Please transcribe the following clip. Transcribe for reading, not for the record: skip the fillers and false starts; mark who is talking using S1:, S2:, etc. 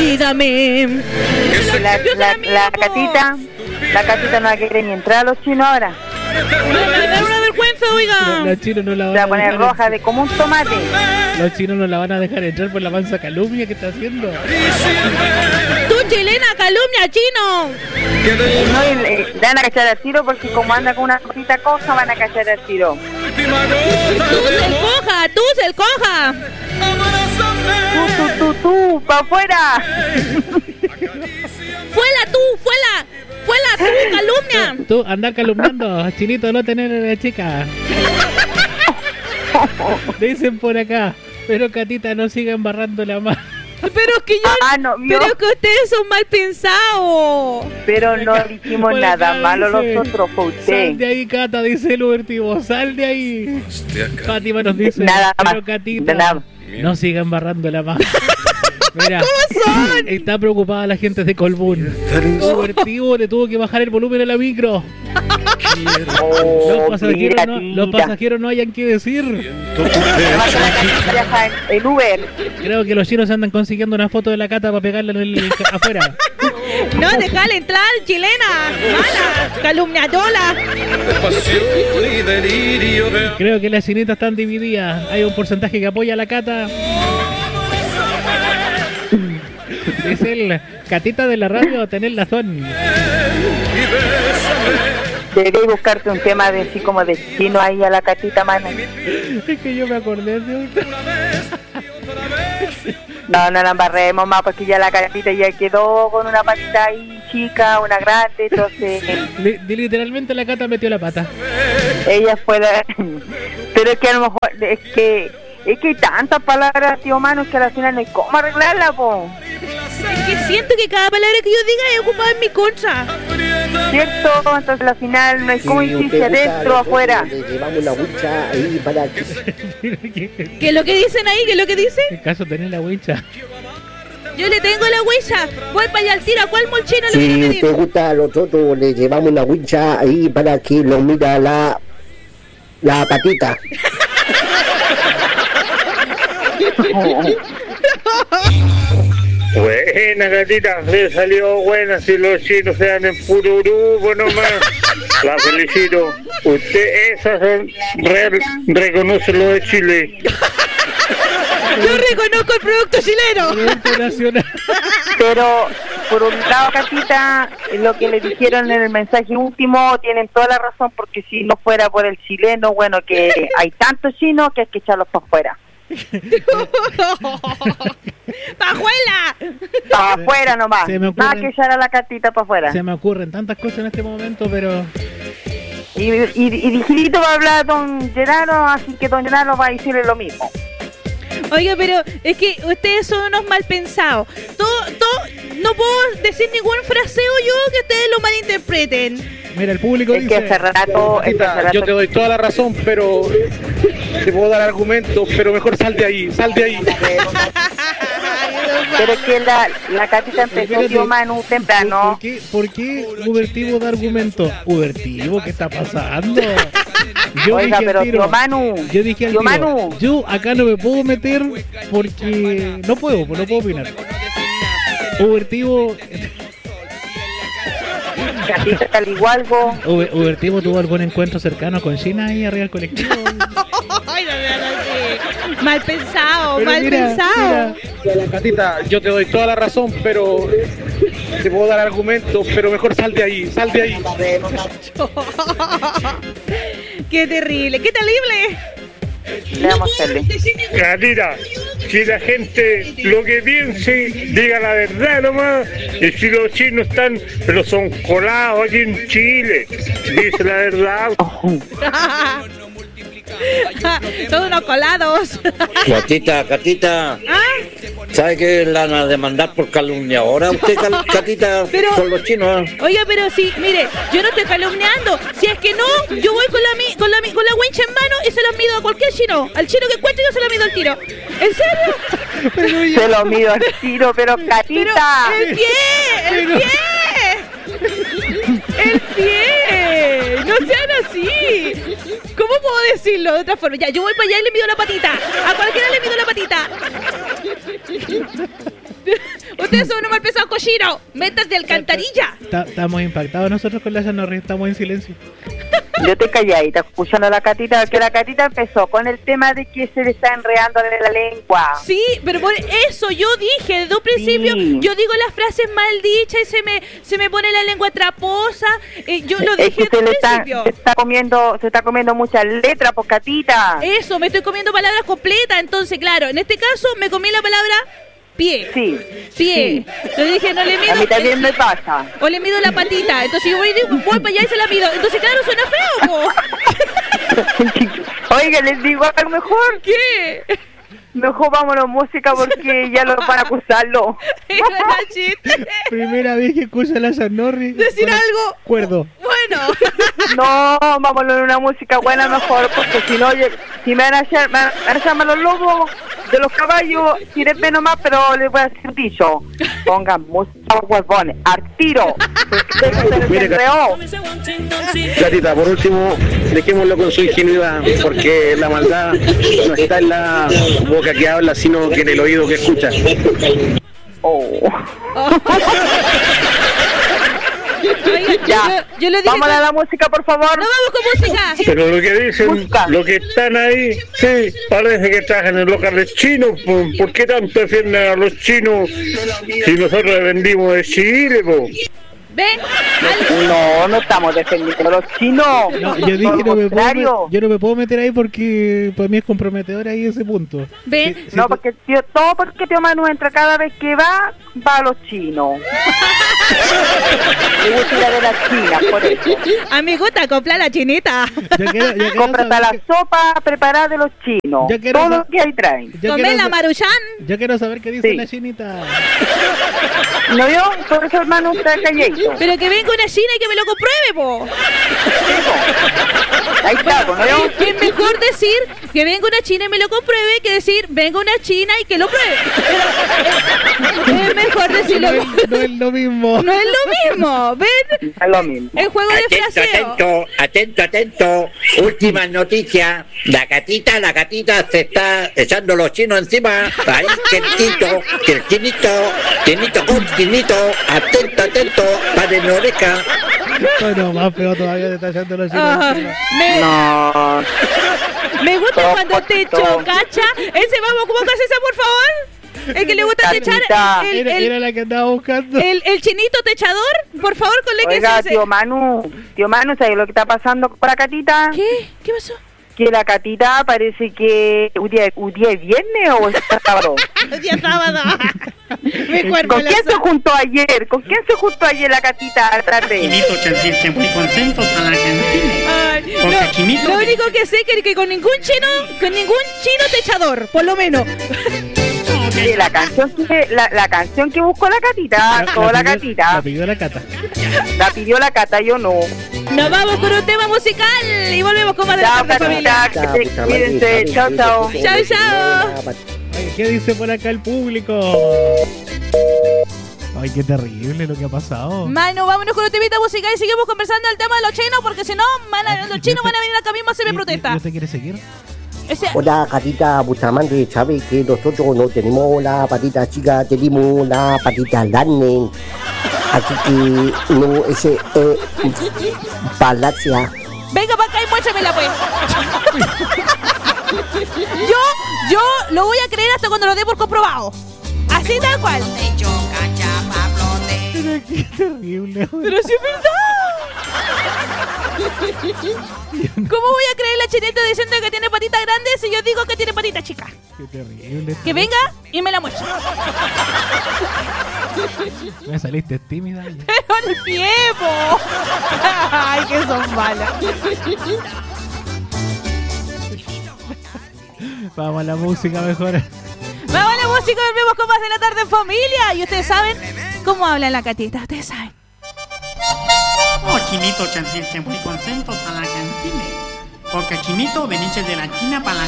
S1: Olvídame.
S2: La catita no va a querer ni entrar a los chinos ahora.
S1: Me da una vergüenza, oiga.
S3: Los chinos no la van
S2: Se va
S3: a
S2: a poner
S3: dejar
S2: roja
S3: entrar.
S2: de como un tomate.
S3: Los chinos no la van a dejar entrar por la mansa calumnia que está haciendo.
S1: Tú, chilena, calumnia, chino.
S2: No, le van a cachar al tiro porque como anda con una cosita cosa van a cachar al tiro.
S1: Tú, el coja.
S2: Tú, pa' afuera.
S1: Fuela, tú, calumnia.
S3: Tú andás calumniando, chinito, no tener chica. Dicen por acá, pero Catita no siga embarrándola más.
S1: Pero es que pero es que ustedes son mal pensados.
S2: Pero no dijimos
S3: Por
S2: nada
S3: acá
S2: malo
S3: dice,
S2: nosotros, fue usted.
S3: Sal de ahí, Cata, dice el Ubertivo, sal de ahí. Fátima nos dice,
S2: Nada
S3: pero
S2: más,
S3: Catita,
S2: nada.
S3: no siga embarrándola más. Mira,
S1: ¿Cómo son?
S3: está preocupada la gente de Colbún. Ubertivo le tuvo que bajar el volumen a la micro. Los pasajeros no hayan que decir.
S2: El Uber.
S3: Creo que los chinos andan consiguiendo una foto de la Cata para pegarla afuera.
S1: No, déjale entrar, chilena. Mala, calumniadora.
S3: Creo que las chinitas están divididas. Hay un porcentaje que apoya a la Cata. Dice el Catita de la radio, tener razón.
S2: Deberías buscarte un tema de así como de chino ahí a la Catita, mano.
S3: Es que yo me acordé de otra.
S2: No la embarremos más porque ya la Catita ya quedó con una patita ahí chica, una grande, entonces
S3: Literalmente la Cata metió la pata.
S2: ella fue la... Pero es que a lo mejor es que hay tantas palabras, tío Manu, que al final no hay cómo arreglarla, po.
S1: Es que siento que cada palabra que yo diga es ocupada en mi contra.
S2: ¿Cierto? Entonces al final no hay cómo decirse adentro o afuera.
S4: Le llevamos la hucha ahí para que...
S1: ¿Qué es lo que dicen ahí? ¿Qué es lo que dicen?
S3: ¿Qué caso tenés la wincha?
S1: Yo le tengo la huella. Voy para allá al tiro. ¿A cuál molchino le voy a
S4: Si
S1: pedir?
S4: te gusta a nosotros, le llevamos la wincha ahí para que lo mira la patita.
S5: Buena, Catita, le salió buena. Si los chinos se dan en puro grupo nomás. La felicito. Usted, esas son reconoce lo de Chile.
S1: Yo reconozco el producto chileno.
S3: Producto nacional.
S2: Pero por un lado, Catita, lo que le dijeron en el mensaje último, tienen toda la razón, porque si no fuera por el chileno, bueno, que hay tantos chinos que hay que echarlos para afuera.
S1: ¡Pajuela!
S2: Para afuera nomás.
S3: Se me
S2: Nada
S3: ocurren-
S2: que echar a la Catita para afuera.
S3: Se me ocurren tantas cosas en este momento, pero
S2: Y digitito va a hablar don Gerardo, así que don Gerardo va a decirle lo mismo.
S1: Oiga, pero es que ustedes son unos mal pensados. No puedo decir ningún fraseo yo que ustedes lo malinterpreten.
S3: mira, el público
S2: Es que
S3: dice...
S2: hace rato,
S5: Yo te doy toda la razón, pero te puedo dar argumentos, pero mejor sal de ahí, sal de ahí.
S2: Pero es que la Catita empezó,
S3: Espérate.
S2: tío Manu, temprano.
S3: ¿Por qué Ubertivo da argumento? Ubertivo, ¿qué está pasando? Yo
S2: Oiga,
S3: dije al
S2: pero
S3: tiro,
S2: tío Manu,
S3: yo dije al
S2: tío
S3: tiro,
S2: Manu.
S3: yo acá no me puedo meter porque no puedo opinar. Ubertivo,
S2: Catita al igual,
S3: Ubertivo tuvo algún encuentro cercano con China ahí arriba del colectivo.
S1: Ay, no. Mal pensado,
S3: Pero
S1: mal
S3: mira,
S1: pensado.
S5: Catita, yo te doy toda la razón, pero te puedo dar argumentos, pero mejor sal de ahí, sal de ahí.
S1: Qué terrible, qué terrible.
S2: le vamos a hacerle.
S5: Catita, si la gente lo que piense, diga la verdad nomás. Y si los chinos están, pero son colados aquí en Chile, dice la verdad.
S1: Todos unos colados.
S4: Catita,
S1: ¿Ah?
S4: ¿sabe que la van a demandar por calumniadora usted, Catita,
S1: Pero-
S4: con los chinos?
S1: Oiga, pero sí, mire, yo no estoy calumniando. Si es que no, yo voy con la wincha en mano y se la mido a cualquier chino. Al chino que encuentre yo se la mido al tiro. ¿En serio?
S2: Se lo mido al tiro, pero
S1: Pero
S2: Catita.
S1: el pie. El pie. No sean así. ¿Cómo puedo decirlo de otra forma? Ya, yo voy para allá y le mido la patita. A cualquiera le mido la patita. Ustedes son unos mal pensados cochinos. Metas de alcantarilla.
S3: Estamos impactados nosotros con la Chanorri, estamos en silencio.
S2: Yo estoy calladita escuchando a la Catita, que la Catita empezó con el tema de que se le está enredando de la lengua.
S1: Sí, pero por eso yo dije desde un principio,
S2: Sí.
S1: yo digo las frases mal dichas y se me pone la lengua traposa. Yo lo
S2: Es
S1: dije
S2: que
S1: desde un principio.
S2: se está comiendo muchas letras, por Catita.
S1: Eso, me estoy comiendo palabras completas. Entonces, claro, en este caso me comí la palabra pie.
S2: Sí.
S1: Pie. Yo dije, no le mido.
S2: A mí también me pasa.
S1: O le mido la patita. Entonces yo voy para allá y se la mido. Entonces, claro, suena feo, po.
S2: Oiga, les digo a lo mejor.
S1: ¿Qué?
S2: Mejor vámonos música porque ya lo van a acusarlo.
S1: Era la chiste.
S3: Primera vez que escucho a la Chanorri.
S1: Decir algo.
S3: Cuerdo.
S1: Bueno.
S2: No, vámonos en una música buena mejor, porque si no, si me van a hacer los lobos de los caballos, tírenme nomás, pero les voy a decir dicho. Pongan música, huevones, al tiro. Porque se les
S6: Mire,
S2: enredó.
S6: Catita, por último, dejémoslo con su ingenuidad, porque la maldad no está en la boca que habla, sino que en el oído que escucha.
S2: Oh.
S1: Oiga,
S2: Ya,
S1: yo le dije.
S2: vamos a la música, por favor.
S1: ¡No vamos con música!
S5: Pero lo que dicen,
S2: Busca.
S5: lo que están ahí, sí, parece que trabajan en locales chinos. ¿Por qué tanto defienden a los chinos si nosotros vendimos de Chile, po?
S1: ¿Ven?
S2: No estamos defendiendo a los chinos.
S3: No, yo dije
S2: Todo lo contrario.
S3: yo no me puedo meter ahí porque para mí es comprometedor ahí ese punto.
S1: ¿Ven?
S3: Sí,
S2: No, porque todo porque tío Manu entra cada vez que va a los chinos. Le gusta ir a ver a China, por eso.
S1: Amiguita, compra la chinita.
S3: Yo quiero
S2: Cómprate
S3: saber
S2: la
S3: que-
S2: sopa preparada de los chinos.
S3: Yo quiero
S2: Todo
S3: sa-
S2: lo que ahí traen.
S3: yo
S1: Comé
S3: quiero
S1: la
S3: sa-
S1: maruchan.
S3: Yo quiero saber qué dice
S2: Sí.
S3: la chinita.
S2: ¿No yo? Por eso hermano está calladito.
S1: Pero que venga una china y que me lo compruebe, po.
S2: Ahí está, ¿no yo?
S1: Es mejor decir que venga una china y me lo compruebe que decir venga una china y que lo pruebe. Es mejor decirlo.
S3: No es lo mismo.
S1: No es lo mismo, ¿ven?
S2: Es lo mismo.
S1: El juego de
S7: Atento,
S1: fraseo.
S7: atento. Últimas noticias. La gatita se está echando los chinos encima. Ahí, chinito. Atento, padre mi oreja.
S3: Bueno, más feo todavía te está echando los chinos
S1: Ajá.
S3: encima.
S2: No.
S1: Me gusta
S2: Todo
S1: cuando te
S2: poquito.
S1: echo, ¿cacha? Ese vamos, ¿cómo que hace esa, por favor? El que le gusta techar
S2: Catita.
S3: Era la que andaba buscando.
S1: el chinito techador, por favor, con le que
S2: Oiga,
S1: se...
S2: tío Manu, ¿sabes lo que está pasando con la Catita?
S1: ¿Qué? ¿Qué pasó?
S2: Que la Catita parece que un día es viernes o es sábado.
S1: El día sábado. Me cuerpo
S2: ¿Con quién se juntó ayer? ¿Con quién se juntó ayer la Catita a la tarde?
S8: Chinito sentirse muy contentos a la Argentina.
S1: Ay,
S8: Porque
S1: no,
S8: Chinito-
S1: lo único que sé es que con ningún chino techador, por lo menos.
S2: Sí, la canción que buscó la Catita, toda la Catita,
S3: La pidió la Cata.
S2: la pidió la Cata, yo no.
S1: Nos vamos con un tema musical y volvemos con más de la
S2: Chao,
S1: tarde, familia.
S2: Catita, que te cuídense, chao, chao.
S1: Chao.
S3: Oye, ¿qué dice por acá el público? Ay, qué terrible lo que ha pasado.
S1: Manu, vámonos con un temita musical y seguimos conversando el tema de los chinos, porque si no, los chinos van a venir acá mismo a hacerme protesta.
S3: ¿Yo te quiere seguir?
S1: Ese-
S4: Hola, Catita Bustamante, sabe que nosotros no tenemos la patita chica, tenemos la patita grande. Así que no, ese palacia.
S1: Venga para acá y muéstramela, pues. Yo lo voy a creer hasta cuando lo dé por comprobado. Así tal cual.
S3: Pero qué terrible.
S1: Pero si es verdad. ¿Cómo voy a creer la chineta diciendo que tiene patita grande si yo digo que tiene patita chica?
S3: Qué terrible.
S1: Que venga y me la muestre.
S3: Me saliste tímida.
S1: Pero el pie, po. Ay, que son malas.
S3: Vamos a la música mejor.
S1: Vamos a la música, volvemos con más de la tarde en familia. Y ustedes saben cómo habla la Catita, ustedes saben.
S8: Oh, Chinito sentirse muy contentos a la Argentina. Porque Chinito veniste de la China para la